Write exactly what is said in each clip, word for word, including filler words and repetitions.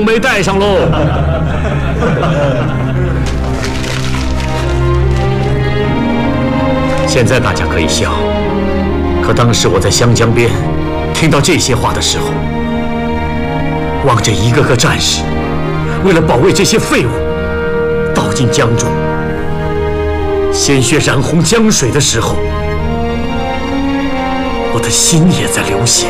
红梅戴上喽。现在大家可以笑，可当时我在湘江边听到这些话的时候，望着一个个战士为了保卫这些废物倒进江中，鲜血染红江水的时候，我的心也在流血。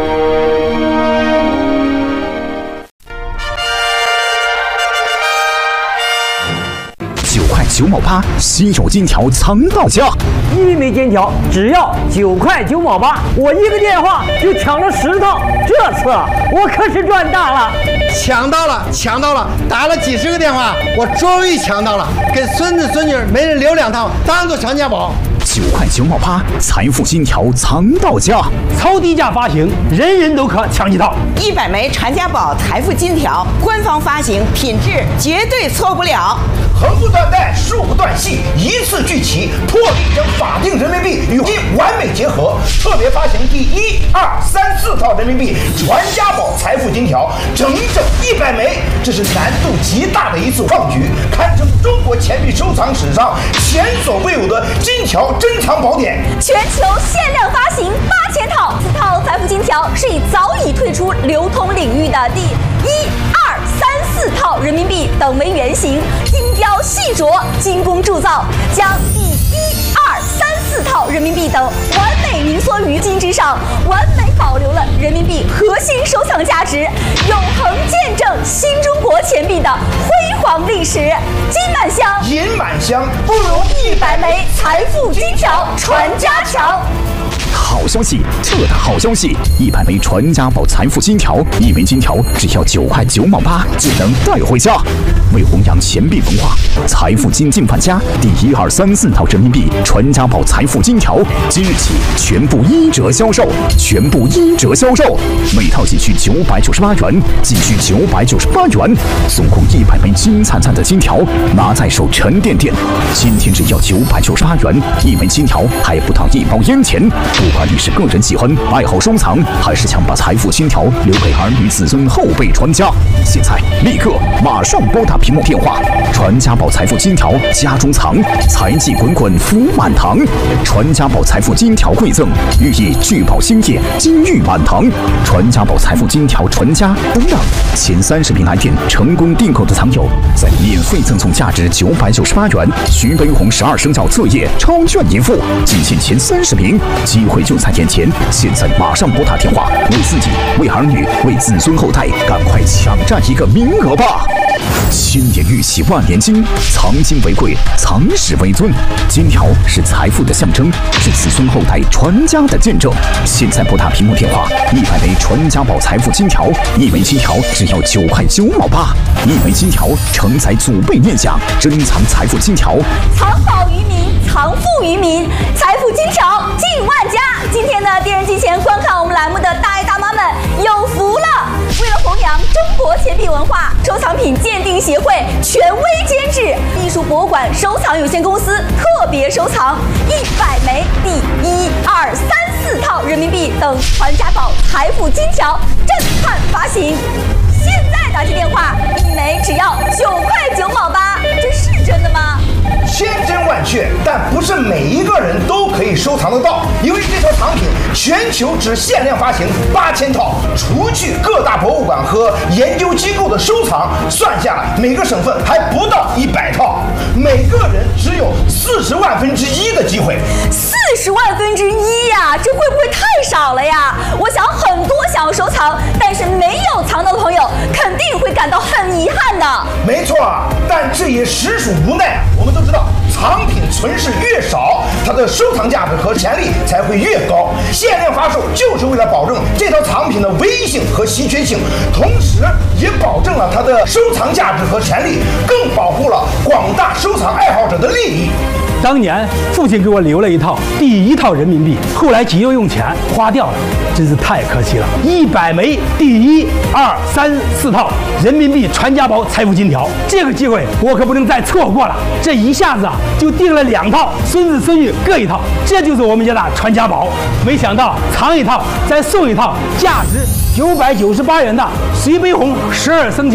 九块九毛八，稀有金条藏到家。 一枚金条只要九块九毛八，我一个电话就抢了十套，这次我可是赚大了！ 抢到了，抢到了！打了几十个电话，我终于抢到了，给孙子孙女每人留两套，当做传家宝。 九块九毛八，财富金条藏到家， 超低价发行，人人都可抢几套。 一百枚传家宝财富金条，官方发行，品质绝对错不了。 横不断带，竖不断系，一次聚齐，破例将法定人民币与金完美结合。特别发行第一、二、三、四套人民币传家宝财富金条，整整一百枚，这是难度极大的一次创举，堪称中国钱币收藏史上前所未有的金条珍藏宝典。 全球限量发行八千套，此套财富金条是以早已退出流通领域的第一、二、三、四套人民币等为原型，精雕细琢、精工铸造，将第一、二、三、四套人民币等完美凝缩于金之上，完美保留了人民币核心收藏价值，永恒见证新中国钱币的辉煌历史。金满箱， 银满箱， 不如一百枚财富金条传家强。 好消息，特大好消息！一百枚传家宝财富金条，一枚金条只要九块九毛八就能带回家。为弘扬钱币文化，财富金进范家第一、二、三、四套人民币传家宝财富金条，即日起全部一折销售，全部一折销售，每套仅需九百九十八元，仅需九百九十八元，送空一百枚金灿灿的金条，拿在手沉甸甸。今天只要九百九十八元一枚金条，还不到一包烟钱。不管你是个人喜欢、爱好收藏，还是想把财富金条留给儿女子孙后辈传家，现在立刻马上拨打屏幕电话，传家宝财富金条家中藏，财气滚滚福满堂。传家宝财富金条馈赠，寓意聚宝兴业，金玉满堂。传家宝财富金条传家不让前三十名来电成功订购的藏友，再免费赠送价值九百九十八元徐悲鸿十二生肖册页超券一副，仅限前三十名，机会就在眼前，现在马上拨打电话，为自己、为儿女、为子孙后代，赶快抢占一个名额吧！千年玉玺万年金，藏金为贵，藏史为尊。金条是财富的象征，是子孙后代传家的见证。现在拨打屏幕电话，一百枚传家宝财富金条，一枚金条只要九块九毛八，一枚金条承载祖辈念想，珍藏财富金条， 藏宝于民，藏富于民，财富金条进万家。今天呢，电视机前观看我们栏目的大爷大妈们有福了！为了弘扬中国钱币文化，收藏品鉴定协会权威监制艺术博物馆收藏有限公司特别收藏一百枚第一、二、三、四套人民币等传家宝财富金条震撼发行。现在打起电话，一枚只要九块九毛八，这是真的吗？ 千真万确，但不是每一个人都可以收藏得到，因为这套藏品全球只限量发行八千套，除去各大博物馆和研究机构的收藏，算下来每个省份还不到一百套，每个人只有四十万分之一的机会。 四十万分之一呀，这会不会太少了呀？我想很多想要收藏但是没有藏到的朋友，肯定会感到很遗憾的。 没错，但这也实属无奈。我们都知道，藏品存世越少，它的收藏价值和潜力才会越高。限量发售就是为了保证这套藏品的唯一性和稀缺性，同时也保证了它的收藏价值和潜力，更保护了广大收藏爱好者的利益。 当年父亲给我留了一套第一套人民币，后来急又用钱花掉了，真是太可惜了。一百枚第一、二、三、四套人民币传家宝财富金条，这个机会我可不能再错过了。这一下子啊，就订了两套，孙子孙女各一套，这就是我们家的传家宝。没想到藏一套再送一套，价值九百九十八元的徐悲鸿十二生肖